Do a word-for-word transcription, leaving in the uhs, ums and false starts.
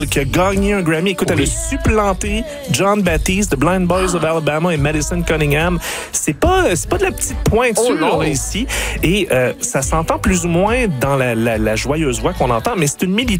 qui a gagné un Grammy. Écoute, oui. Elle a supplanté John Batiste, The Blind Boys of Alabama et Madison Cunningham. C'est pas, c'est pas de la petite pointure oh là, ici. Et euh, ça s'entend plus ou moins dans la, la, la joyeuse voix qu'on entend, mais c'est une militante